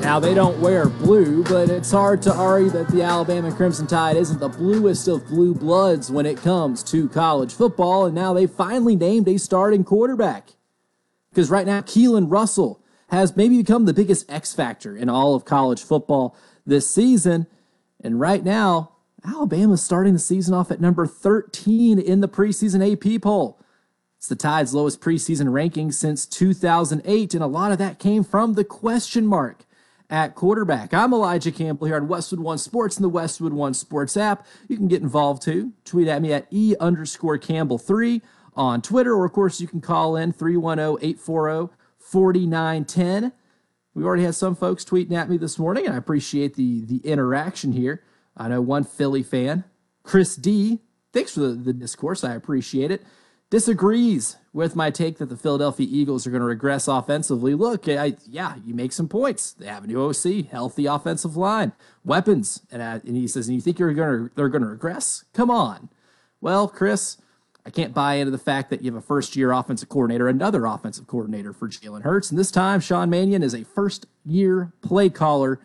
Now, they don't wear blue, but it's hard to argue that the Alabama Crimson Tide isn't the bluest of blue bloods when it comes to college football, and now they finally named a starting quarterback. Because right now, Keelan Russell has maybe become the biggest X factor in all of college football this season, and right now, Alabama's starting the season off at number 13 in the preseason AP poll. It's the Tide's lowest preseason ranking since 2008, and a lot of that came from the question mark at quarterback. I'm Elijah Campbell here on Westwood One Sports and the Westwood One Sports app. You can get involved too. Tweet at me at E_Campbell3 on Twitter, or of course you can call in 310-840-4910. We already had some folks tweeting at me this morning, and I appreciate the interaction here. I know one Philly fan, Chris D, thanks for the discourse, I appreciate it, disagrees with my take that the Philadelphia Eagles are going to regress offensively. Look, you make some points. They have a new OC, healthy offensive line, weapons, and he says, and you think they're going to regress? Come on. Well, Chris, I can't buy into the fact that you have a first-year offensive coordinator, another offensive coordinator for Jalen Hurts, and this time Sean Mannion is a first-year play caller.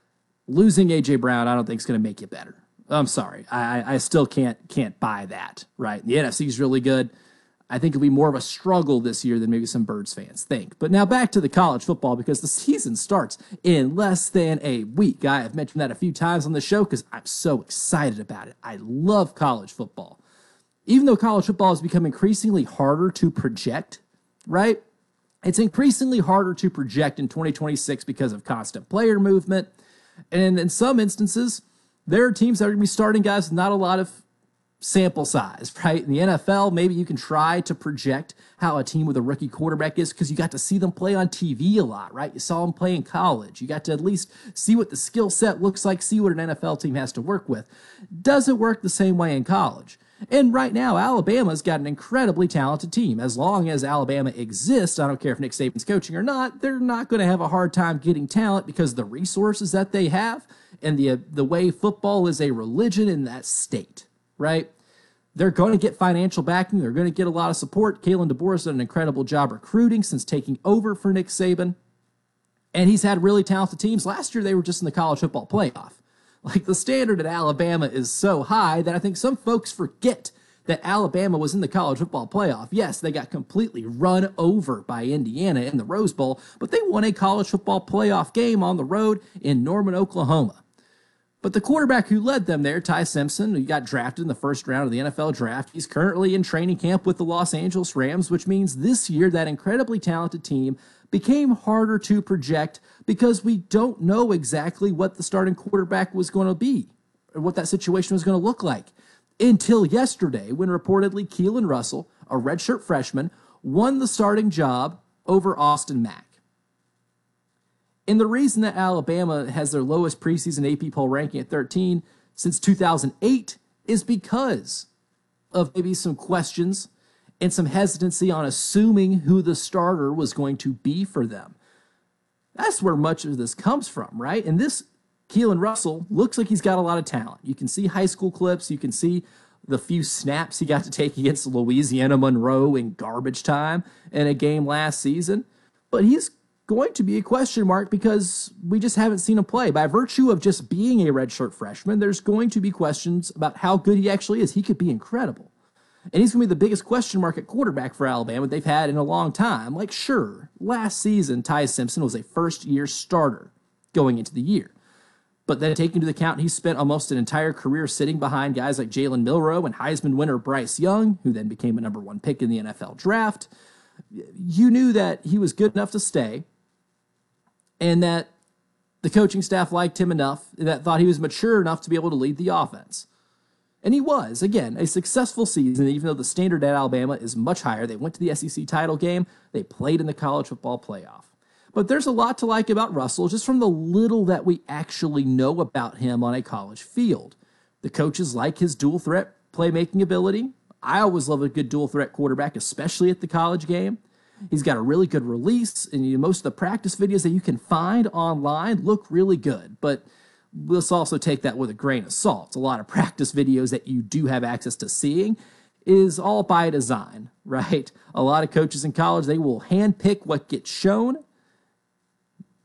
Losing A.J. Brown, I don't think is going to make you better. I'm sorry. I still can't buy that, right? The NFC is really good. I think it'll be more of a struggle this year than maybe some Birds fans think. But now back to the college football, because the season starts in less than a week. I have mentioned that a few times on the show because I'm so excited about it. I love college football. Even though college football has become increasingly harder to project, right? It's increasingly harder to project in 2026 because of constant player movement. And in some instances, there are teams that are going to be starting guys with not a lot of sample size, right? In the NFL, maybe you can try to project how a team with a rookie quarterback is because you got to see them play on TV a lot, right? You saw them play in college. You got to at least see what the skill set looks like, see what an NFL team has to work with. Doesn't work the same way in college. And right now, Alabama's got an incredibly talented team. As long as Alabama exists, I don't care if Nick Saban's coaching or not, they're not going to have a hard time getting talent because the resources that they have and the way football is a religion in that state, right? They're going to get financial backing. They're going to get a lot of support. Kalen DeBoer has done an incredible job recruiting since taking over for Nick Saban. And he's had really talented teams. Last year, they were just in the college football playoff. Like, the standard at Alabama is so high that I think some folks forget that Alabama was in the college football playoff. Yes, they got completely run over by Indiana in the Rose Bowl, but they won a college football playoff game on the road in Norman, Oklahoma. But the quarterback who led them there, Ty Simpson, who got drafted in the first round of the NFL draft, he's currently in training camp with the Los Angeles Rams, which means this year that incredibly talented team became harder to project because we don't know exactly what the starting quarterback was going to be or what that situation was going to look like until yesterday when reportedly Keelan Russell, a redshirt freshman, won the starting job over Austin Mack. And the reason that Alabama has their lowest preseason AP poll ranking at 13 since 2008 is because of maybe some questions and some hesitancy on assuming who the starter was going to be for them. That's where much of this comes from, right? And this Keelan Russell looks like he's got a lot of talent. You can see high school clips. You can see the few snaps he got to take against Louisiana Monroe in garbage time in a game last season. But he's going to be a question mark because we just haven't seen him play. By virtue of just being a redshirt freshman, there's going to be questions about how good he actually is. He could be incredible. And he's going to be the biggest question mark at quarterback for Alabama they've had in a long time. Like, sure, last season, Ty Simpson was a first-year starter going into the year. But then taking into account he spent almost an entire career sitting behind guys like Jalen Milroe and Heisman winner Bryce Young, who then became a number one pick in the NFL draft. You knew that he was good enough to stay and that the coaching staff liked him enough that thought he was mature enough to be able to lead the offense. And he was, again, a successful season, even though the standard at Alabama is much higher. They went to the SEC title game. They played in the college football playoff. But there's a lot to like about Russell just from the little that we actually know about him on a college field. The coaches like his dual threat playmaking ability. I always love a good dual threat quarterback, especially at the college game. He's got a really good release, and most of the practice videos that you can find online look really good. But let's also take that with a grain of salt. A lot of practice videos that you do have access to seeing is all by design, right? A lot of coaches in college, they will handpick what gets shown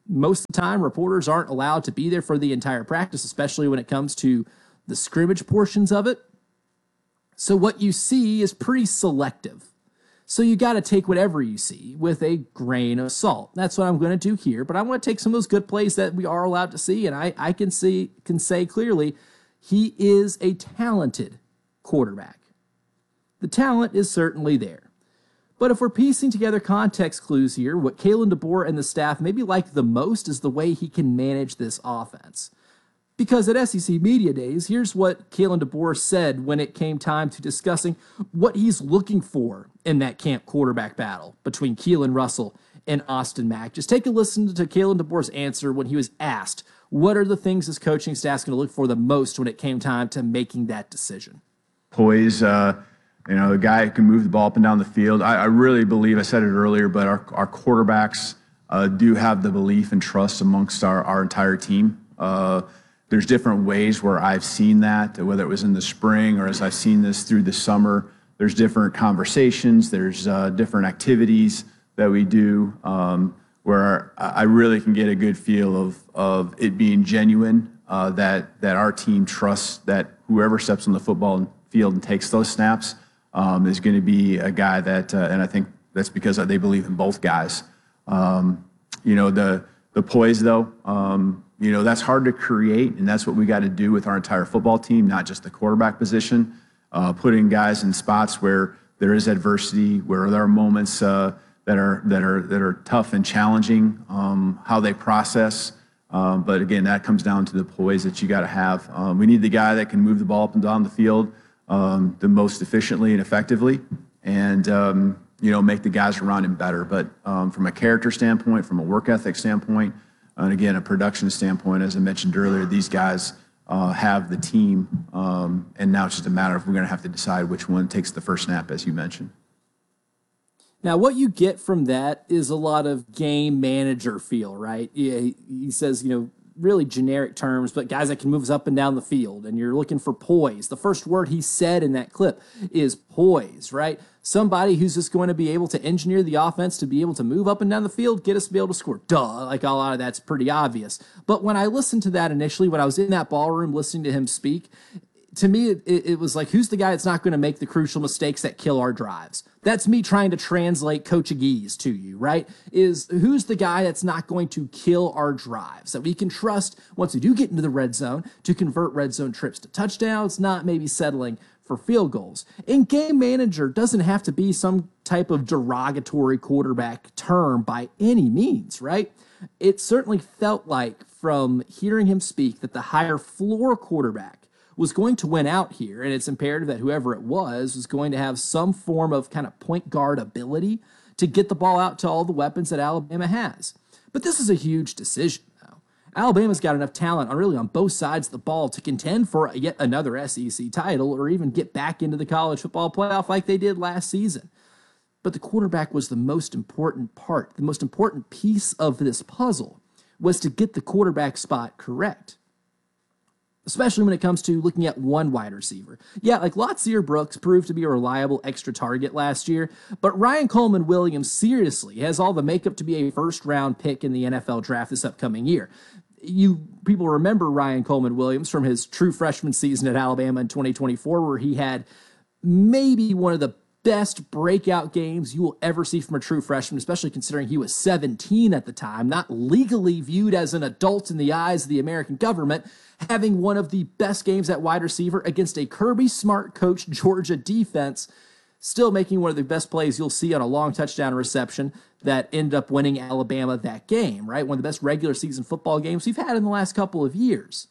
Most of the time, reporters aren't allowed to be there for the entire practice, especially when it comes to the scrimmage portions of it. So what you see is pretty selective. So you got to take whatever you see with a grain of salt. That's what I'm going to do here. But I want to take some of those good plays that we are allowed to see, and I can say clearly he is a talented quarterback. The talent is certainly there. But if we're piecing together context clues here, what Kalen DeBoer and the staff maybe like the most is the way he can manage this offense. Because at SEC Media Days, here's what Kalen DeBoer said when it came time to discussing what he's looking for in that camp quarterback battle between Keelan Russell and Austin Mack. Just take a listen to Kalen DeBoer's answer when he was asked, what are the things his coaching staff's going to look for the most when it came time to making that decision? Poise, the guy who can move the ball up and down the field. I really believe, I said it earlier, but our quarterbacks do have the belief and trust amongst our entire team. There's different ways where I've seen that, whether it was in the spring or as I've seen this through the summer. There's different conversations. There's different activities that we do where I really can get a good feel of it being genuine, that our team trusts that whoever steps on the football field and takes those snaps is going to be a guy that, and I think that's because they believe in both guys. The poise, though, that's hard to create, and that's what we got to do with our entire football team, not just the quarterback position, putting guys in spots where there is adversity, where there are moments that are tough and challenging, how they process. But again, that comes down to the poise that you got to have. We need the guy that can move the ball up and down the field the most efficiently and effectively, and make the guys around him better. But from a character standpoint, from a work ethic standpoint, and again, a production standpoint, as I mentioned earlier, these guys have the team, and now it's just a matter of we're going to have to decide which one takes the first snap, as you mentioned. Now, what you get from that is a lot of game manager feel, right? He says, really generic terms, but guys that can move us up and down the field, and you're looking for poise. The first word he said in that clip is poise, right? Somebody who's just going to be able to engineer the offense to be able to move up and down the field, get us to be able to score. Duh, like a lot of that's pretty obvious. But when I listened to that initially, when I was in that ballroom listening to him speak, to me, it was like, who's the guy that's not going to make the crucial mistakes that kill our drives? That's me trying to translate Coachagese to you, right? Is who's the guy that's not going to kill our drives, that we can trust once we do get into the red zone to convert red zone trips to touchdowns, not maybe settling for field goals. And game manager doesn't have to be some type of derogatory quarterback term by any means, right? It certainly felt like from hearing him speak that the higher floor quarterback was going to win out here, and it's imperative that whoever it was going to have some form of kind of point guard ability to get the ball out to all the weapons that Alabama has. But this is a huge decision, though. Alabama's got enough talent on both sides of the ball to contend for yet another SEC title or even get back into the college football playoff like they did last season. But the quarterback was the most important part. The most important piece of this puzzle was to get the quarterback spot correct, especially when it comes to looking at one wide receiver. Yeah, like Latsier Brooks proved to be a reliable extra target last year, but Ryan Coleman Williams seriously has all the makeup to be a first-round pick in the NFL draft this upcoming year. People remember Ryan Coleman Williams from his true freshman season at Alabama in 2024, where he had maybe one of the best breakout games you will ever see from a true freshman, especially considering he was 17 at the time, not legally viewed as an adult in the eyes of the American government, having one of the best games at wide receiver against a Kirby Smart coached Georgia defense, still making one of the best plays you'll see on a long touchdown reception that ended up winning Alabama that game, right? One of the best regular season football games we've had in the last couple of years.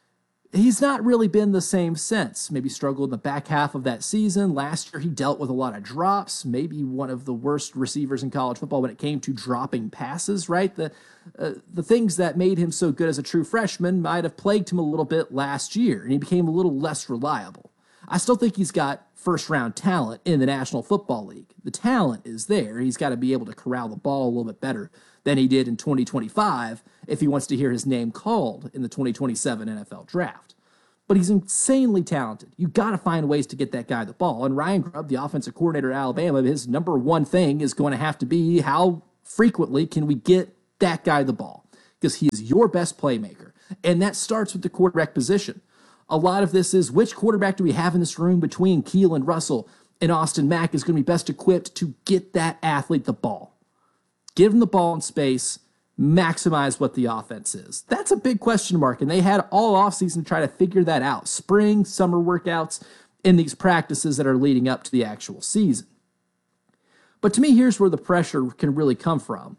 He's not really been the same since. Maybe struggled in the back half of that season. Last year, he dealt with a lot of drops, maybe one of the worst receivers in college football when it came to dropping passes, right? The things that made him so good as a true freshman might have plagued him a little bit last year, and he became a little less reliable. I still think he's got first-round talent in the National Football League. The talent is there. He's got to be able to corral the ball a little bit better than he did in 2025 if he wants to hear his name called in the 2027 NFL Draft. But he's insanely talented. You got to find ways to get that guy the ball. And Ryan Grubb, the offensive coordinator at Alabama, his number one thing is going to have to be how frequently can we get that guy the ball. because he is your best playmaker. And that starts with the quarterback position. A lot of this is which quarterback do we have in this room between Keelan Russell and Austin Mack is going to be best equipped to get that athlete the ball. Give him the ball in space, maximize what the offense is. That's a big question mark, and they had all offseason to try to figure that out. Spring, summer workouts, and these practices that are leading up to the actual season. But to me, here's where the pressure can really come from.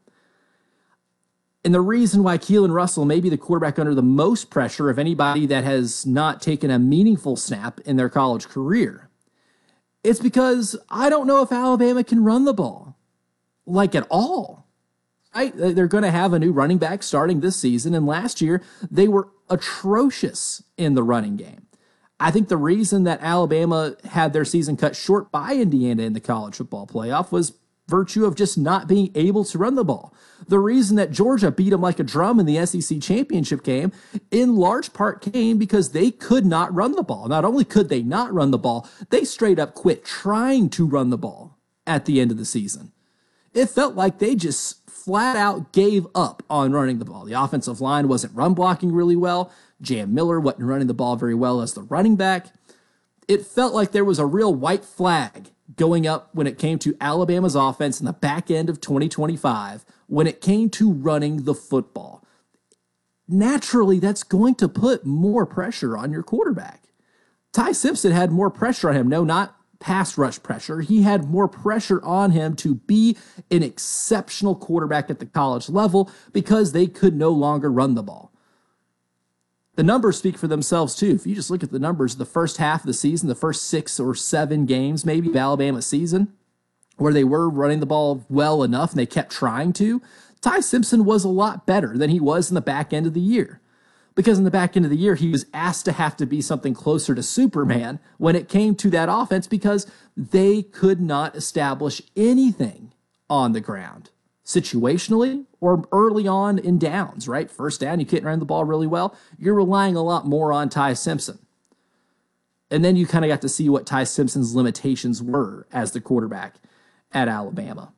And the reason why Keelan Russell may be the quarterback under the most pressure of anybody that has not taken a meaningful snap in their college career, it's because I don't know if Alabama can run the ball, like at all. Right? They're going to have a new running back starting this season, and last year they were atrocious in the running game. I think the reason that Alabama had their season cut short by Indiana in the college football playoff was virtue of just not being able to run the ball. The reason that Georgia beat them like a drum in the SEC championship game in large part came because they could not run the ball. Not only could they not run the ball, they straight up quit trying to run the ball at the end of the season. It felt like they just flat out gave up on running the ball. The offensive line wasn't run blocking really well. Jam Miller wasn't running the ball very well as the running back. It felt like there was a real white flag going up when it came to Alabama's offense in the back end of 2025 when it came to running the football. Naturally, that's going to put more pressure on your quarterback. Ty Simpson had more pressure on him. No, not pass rush pressure. He had more pressure on him to be an exceptional quarterback at the college level because they could no longer run the ball. The numbers speak for themselves, too. If you just look at the numbers, the first half of the season, the first 6 or 7 games, maybe, of Alabama's season, where they were running the ball well enough and they kept trying to, Ty Simpson was a lot better than he was in the back end of the year. Because in the back end of the year, he was asked to have to be something closer to Superman when it came to that offense because they could not establish anything on the ground, situationally or early on in downs, right? First down, you can't run the ball really well. You're relying a lot more on Ty Simpson. And then you kind of got to see what Ty Simpson's limitations were as the quarterback at Alabama.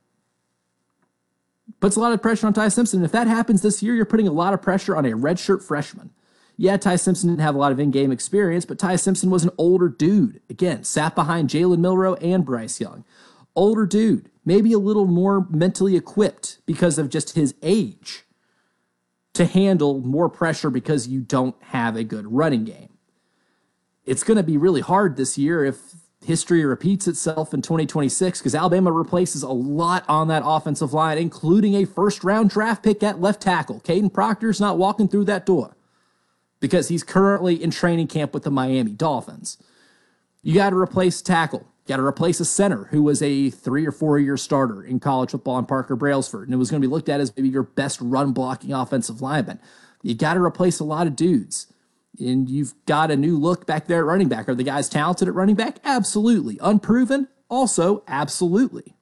Puts a lot of pressure on Ty Simpson. And if that happens this year, you're putting a lot of pressure on a redshirt freshman. Yeah, Ty Simpson didn't have a lot of in-game experience, but Ty Simpson was an older dude. Again, sat behind Jalen Milroe and Bryce Young. Older dude, maybe a little more mentally equipped because of just his age to handle more pressure because you don't have a good running game. It's going to be really hard this year if history repeats itself in 2026 because Alabama replaces a lot on that offensive line, including a first-round draft pick at left tackle. Caden Proctor's not walking through that door because he's currently in training camp with the Miami Dolphins. You got to replace tackle. You got to replace a center who was a 3 or 4 year starter in college football in Parker Brailsford, and it was going to be looked at as maybe your best run-blocking offensive lineman. You got to replace a lot of dudes. And you've got a new look back there at running back. Are the guys talented at running back? Absolutely. Unproven? Also, absolutely.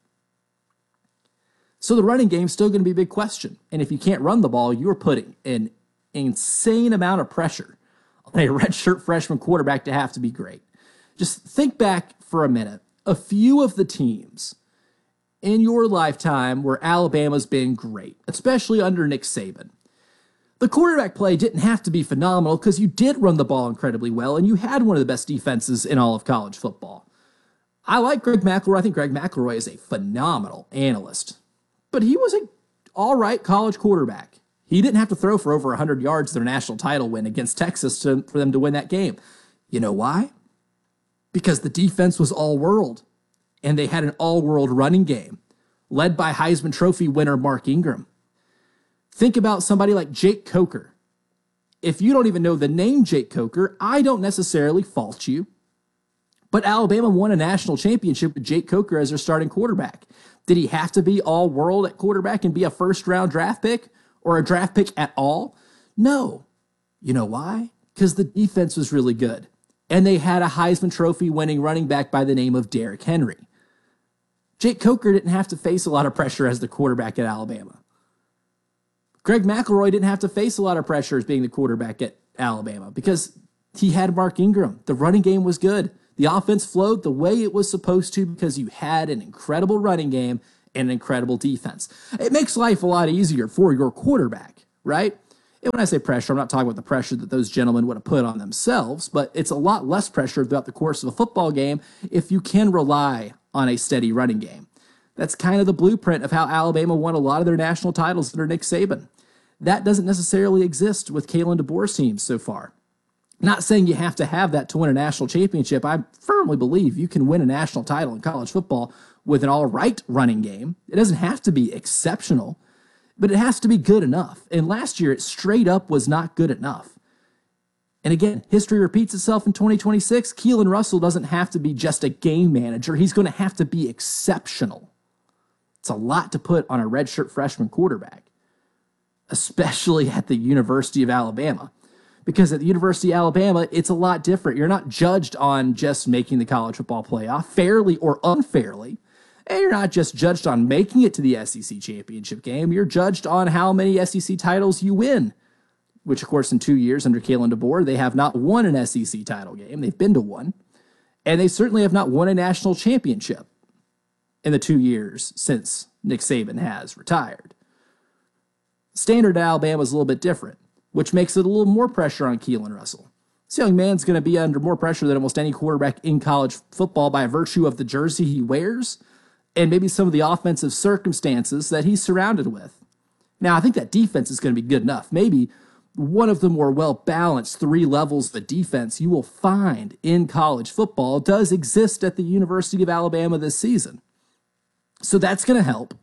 So the running game's still going to be a big question. And if you can't run the ball, you're putting an insane amount of pressure on a redshirt freshman quarterback to have to be great. Just think back for a minute. A few of the teams in your lifetime where Alabama's been great, especially under Nick Saban. The quarterback play didn't have to be phenomenal because you did run the ball incredibly well and you had one of the best defenses in all of college football. I like Greg McElroy. I think Greg McElroy is a phenomenal analyst, but he was an all-right college quarterback. He didn't have to throw for over 100 yards their national title win against Texas for them to win that game. You know why? Because the defense was all-world, and they had an all-world running game led by Heisman Trophy winner Mark Ingram. Think about somebody like Jake Coker. If you don't even know the name Jake Coker, I don't necessarily fault you. But Alabama won a national championship with Jake Coker as their starting quarterback. Did he have to be all-world at quarterback and be a first-round draft pick or a draft pick at all? No. You know why? Because the defense was really good. And they had a Heisman Trophy winning running back by the name of Derrick Henry. Jake Coker didn't have to face a lot of pressure as the quarterback at Alabama. Greg McElroy didn't have to face a lot of pressure as being the quarterback at Alabama because he had Mark Ingram. The running game was good. The offense flowed the way it was supposed to because you had an incredible running game and an incredible defense. It makes life a lot easier for your quarterback, right? And when I say pressure, I'm not talking about the pressure that those gentlemen would have put on themselves, but it's a lot less pressure throughout the course of a football game if you can rely on a steady running game. That's kind of the blueprint of how Alabama won a lot of their national titles under Nick Saban. That doesn't necessarily exist with Kalen DeBoer's teams so far. Not saying you have to have that to win a national championship. I firmly believe you can win a national title in college football with an all right running game. It doesn't have to be exceptional, but it has to be good enough. And last year, it straight up was not good enough. And again, history repeats itself in 2026. Keelan Russell doesn't have to be just a game manager. He's going to have to be exceptional. It's a lot to put on a redshirt freshman quarterback, especially at the University of Alabama. Because at the University of Alabama, it's a lot different. You're not judged on just making the college football playoff, fairly or unfairly. And you're not just judged on making it to the SEC championship game. You're judged on how many SEC titles you win, which, of course, in 2 years under Kalen DeBoer, they have not won an SEC title game. They've been to one. And they certainly have not won a national championship in the 2 years since Nick Saban has retired. Standard at Alabama is a little bit different, which makes it a little more pressure on Keelan Russell. This young man's going to be under more pressure than almost any quarterback in college football by virtue of the jersey he wears and maybe some of the offensive circumstances that he's surrounded with. Now, I think that defense is going to be good enough. Maybe one of the more well-balanced 3 levels of a defense you will find in college football does exist at the University of Alabama this season. So that's going to help.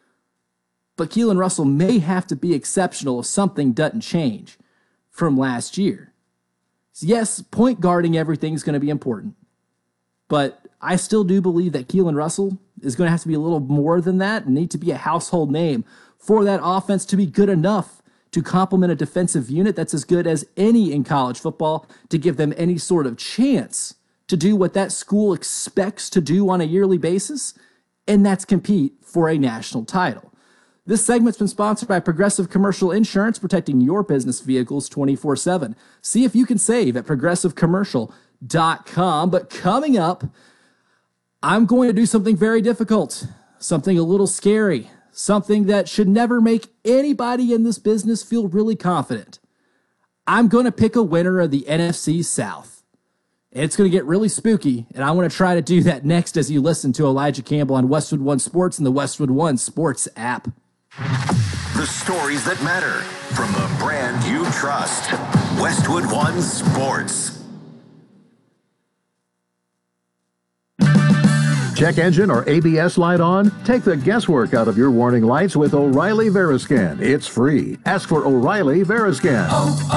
But Keelan Russell may have to be exceptional if something doesn't change from last year. So yes, point guarding everything is going to be important. But I still do believe that Keelan Russell is going to have to be a little more than that and need to be a household name for that offense to be good enough to complement a defensive unit that's as good as any in college football to give them any sort of chance to do what that school expects to do on a yearly basis, and that's compete for a national title. This segment's been sponsored by Progressive Commercial Insurance, protecting your business vehicles 24/7. See if you can save at progressivecommercial.com. But coming up, I'm going to do something very difficult, something a little scary, something that should never make anybody in this business feel really confident. I'm going to pick a winner of the NFC South. It's going to get really spooky, and I want to try to do that next as you listen to Elijah Campbell on Westwood One Sports and the Westwood One Sports app. The stories that matter from the brand you trust. Westwood One Sports. Check engine or ABS light on? Take the guesswork out of your warning lights with O'Reilly Veriscan. It's free. Ask for O'Reilly Veriscan.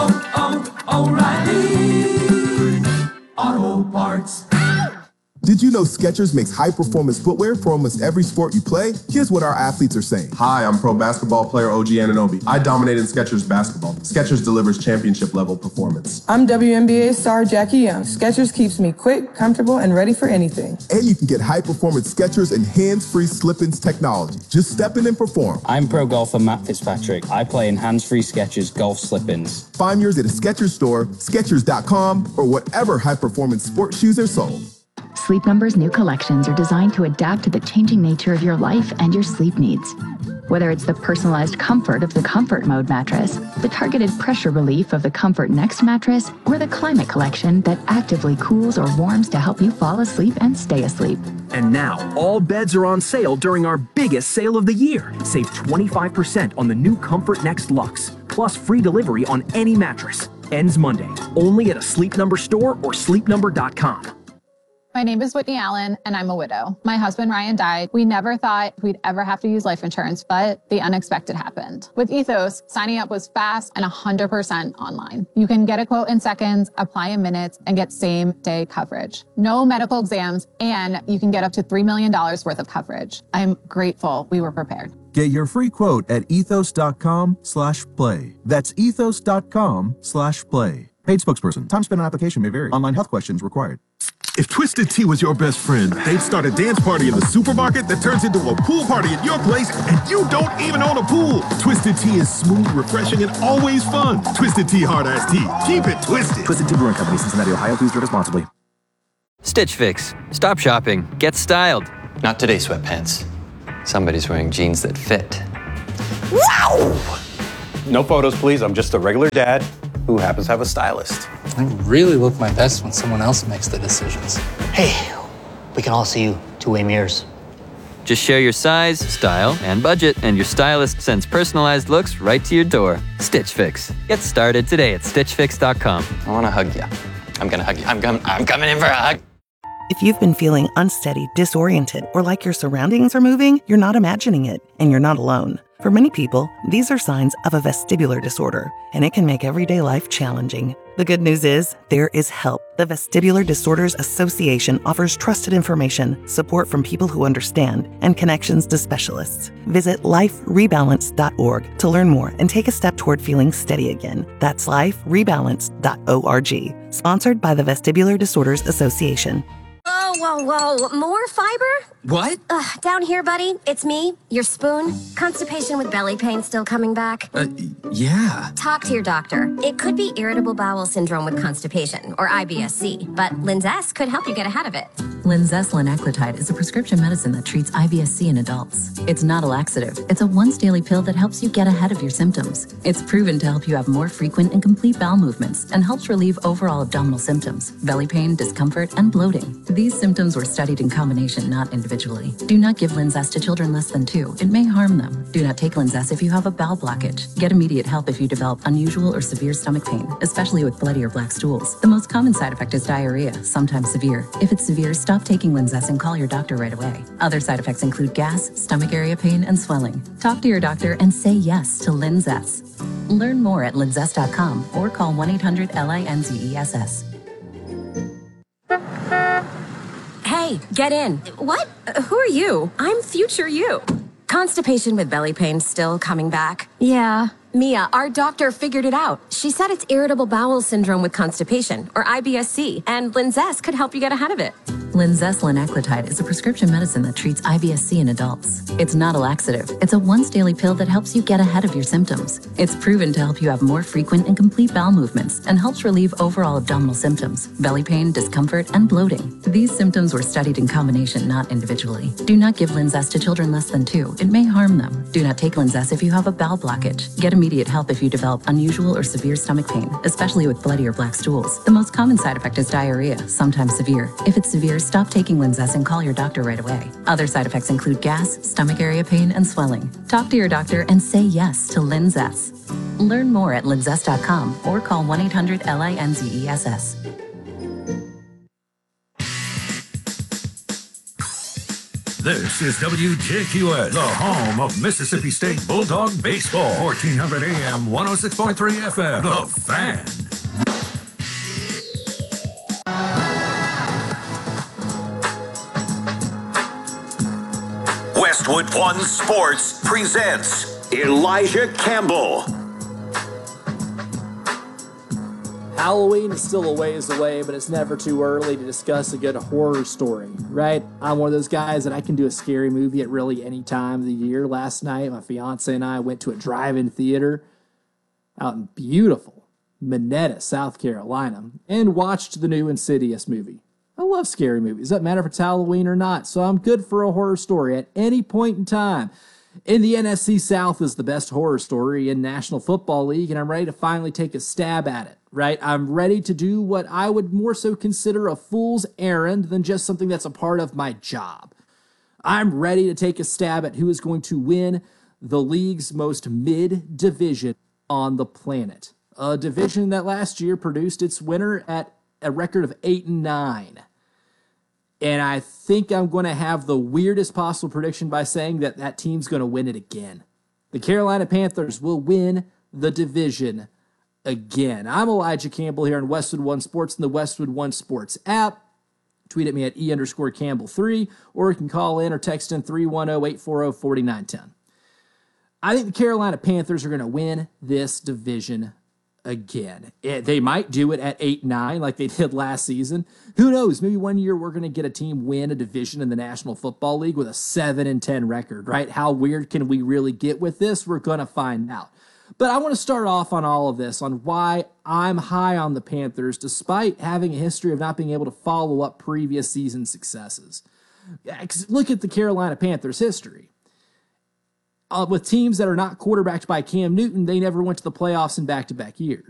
O'Reilly Auto Parts. Did you know Skechers makes high-performance footwear for almost every sport you play? Here's what our athletes are saying. Hi, I'm pro basketball player OG Anunoby. I dominate in Skechers basketball. Skechers delivers championship-level performance. I'm WNBA star Jackie Young. Skechers keeps me quick, comfortable, and ready for anything. And you can get high-performance Skechers and hands-free slip-ins technology. Just step in and perform. I'm pro golfer Matt Fitzpatrick. I play in hands-free Skechers golf slip-ins. Find yours at a Skechers store, Skechers.com, or whatever high-performance sports shoes are sold. Sleep Number's new collections are designed to adapt to the changing nature of your life and your sleep needs. Whether it's the personalized comfort of the Comfort Mode mattress, the targeted pressure relief of the Comfort Next mattress, or the Climate Collection that actively cools or warms to help you fall asleep and stay asleep. And now, all beds are on sale during our biggest sale of the year. Save 25% on the new Comfort Next Luxe, plus free delivery on any mattress. Ends Monday, only at a Sleep Number store or sleepnumber.com. My name is Whitney Allen, and I'm a widow. My husband, Ryan, died. We never thought we'd ever have to use life insurance, but the unexpected happened. With Ethos, signing up was fast and 100% online. You can get a quote in seconds, apply in minutes, and get same-day coverage. No medical exams, and you can get up to $3 million worth of coverage. I'm grateful we were prepared. Get your free quote at ethos.com/play. That's ethos.com/play. Paid spokesperson. Time spent on application may vary. Online health questions required. If Twisted Tea was your best friend, they'd start a dance party in the supermarket that turns into a pool party at your place, and you don't even own a pool. Twisted Tea is smooth, refreshing, and always fun. Twisted Tea Hard Iced Tea. Keep it twisted. Twisted Tea Brewing Company, Cincinnati, Ohio. Please drink responsibly. Stitch Fix. Stop shopping. Get styled. Not today, sweatpants. Somebody's wearing jeans that fit. Wow! No photos, please. I'm just a regular dad who happens to have a stylist. I really look my best when someone else makes the decisions. Hey, we can all see you two-way mirrors. Just share your size, style, and budget, and your stylist sends personalized looks right to your door. Stitch Fix. Get started today at StitchFix.com. I want to hug you. I'm going to hug you. I'm coming in for a hug. If you've been feeling unsteady, disoriented, or like your surroundings are moving, you're not imagining it, and you're not alone. For many people, these are signs of a vestibular disorder, and it can make everyday life challenging. The good news is, there is help. The Vestibular Disorders Association offers trusted information, support from people who understand, and connections to specialists. Visit liferebalance.org to learn more and take a step toward feeling steady again. That's liferebalance.org. Sponsored by the Vestibular Disorders Association. Whoa. More fiber? What? Down here, buddy. It's me, your spoon. Constipation with belly pain still coming back? Yeah. Talk to your doctor. It could be irritable bowel syndrome with constipation, or IBS-C, but Linzess could help you get ahead of it. Linzess linaclotide is a prescription medicine that treats IBS-C in adults. It's not a laxative. It's a once-daily pill that helps you get ahead of your symptoms. It's proven to help you have more frequent and complete bowel movements and helps relieve overall abdominal symptoms, belly pain, discomfort, and bloating. These symptoms were studied in combination, not individually. Do not give Linzess to children less than 2. It may harm them. Do not take Linzess if you have a bowel blockage. Get immediate help if you develop unusual or severe stomach pain, especially with bloody or black stools. The most common side effect is diarrhea, sometimes severe. If it's severe, stop taking Linzess and call your doctor right away. Other side effects include gas, stomach area pain, and swelling. Talk to your doctor and say yes to Linzess. Learn more at linzess.com or call 1-800-LINZESS. Hey, get in. What? Who are you? I'm future you. Constipation with belly pain still coming back? Yeah. Mia, our doctor figured it out. She said it's irritable bowel syndrome with constipation, or IBS-C, and Linzess could help you get ahead of it. Linzess linaclotide is a prescription medicine that treats IBS-C in adults. It's not a laxative. It's a once-daily pill that helps you get ahead of your symptoms. It's proven to help you have more frequent and complete bowel movements and helps relieve overall abdominal symptoms, belly pain, discomfort, and bloating. These symptoms were studied in combination, not individually. Do not give Linzess to children less than 2. It may harm them. Do not take Linzess if you have a bowel blockage. Get immediate help if you develop unusual or severe stomach pain, especially with bloody or black stools. The most common side effect is diarrhea, sometimes severe. If it's severe, stop taking Linzess and call your doctor right away. Other side effects include gas, stomach area pain, and swelling. Talk to your doctor and say yes to Linzess. Learn more at linzess.com or call 1-800-LINZESS. This is WJQS, the home of Mississippi State Bulldog Baseball. 1400 AM, 106.3 FM, The Fan. Westwood One Sports presents Elijah Campbell. Halloween is still a ways away, but it's never too early to discuss a good horror story, right? I'm one of those guys that I can do a scary movie at really any time of the year. Last night, my fiance and I went to a drive-in theater out in beautiful Minetta, South Carolina, and watched the new Insidious movie. I love scary movies. Doesn't matter if it's Halloween or not, so I'm good for a horror story at any point in time. In the NFC South is the best horror story in National Football League, and I'm ready to finally take a stab at it, right? I'm ready to do what I would more so consider a fool's errand than just something that's a part of my job. I'm ready to take a stab at who is going to win the league's most mid-division on the planet. A division that last year produced its winner at a record of 8-9. And I think I'm going to have the weirdest possible prediction by saying that that team's going to win it again. The Carolina Panthers will win the division again. I'm Elijah Campbell here on Westwood One Sports and the Westwood One Sports app. Tweet at me at E_Campbell3, or you can call in or text in 310-840-4910. I think the Carolina Panthers are going to win this division again. They might do it at 8-9 like they did last season. Who knows? Maybe one year we're going to get a team win a division in the National Football League with a 7-10 record, right? How weird can we really get with this? We're going to find out. But I want to start off on all of this, on why I'm high on the Panthers, despite having a history of not being able to follow up previous season successes. Look at the Carolina Panthers history. with teams that are not quarterbacked by Cam Newton, they never went to the playoffs in back-to-back years.